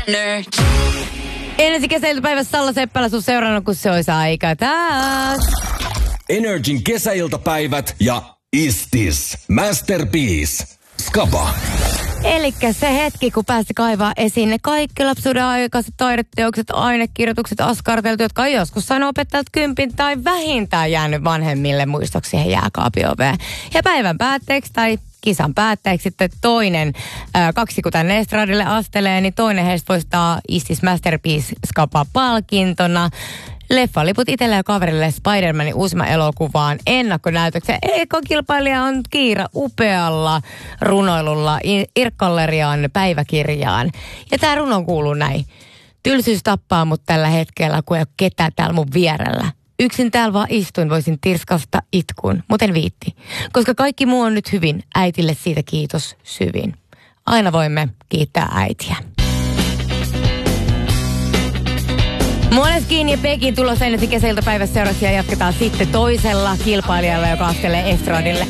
Ensi kesäiltapäivässä Salla Seppälä sun seurannut, kun se olisi aika taas. Energin kesäiltapäivät ja Istis Masterpiece Skaba. Elikkä se hetki, kun pääsi kaivaa esiin ne kaikki lapsuuden aikaiset taideteokset, ainekirjoitukset, askarteltu, jotka on joskus saanut opettajalta 10 tai vähintään jäänyt vanhemmille muistoksi siihen jääkaapioveen. Ja päivän päätteeksi tai kisan päätteeksi sitten toinen, kaksi kun tänne estradille astelee, niin toinen heistä voistaa Istis Masterpiece Skaba palkintona. Leffaliput itselle ja kaverille Spider-Manin uusimman elokuvaan ennakkonäytöksen. Ekokilpailija on Kiira upealla runoilulla Irkkalleriaan päiväkirjaan. Ja tämä runo kuuluu näin. Tylsyys tappaa mut tällä hetkellä, kun ei ole ketään täällä mun vierellä. Yksin täällä vaan istuin, voisin tirskasta itkuun, mutta en viitti. Koska kaikki muu on nyt hyvin, äitille siitä kiitos syvin. Aina voimme kiittää äitiä. Måneskin ja Pekin tulossa ennen kesäiltapäivässä seuraavaksi ja jatketaan sitten toisella kilpailijalla, joka astelee estradille.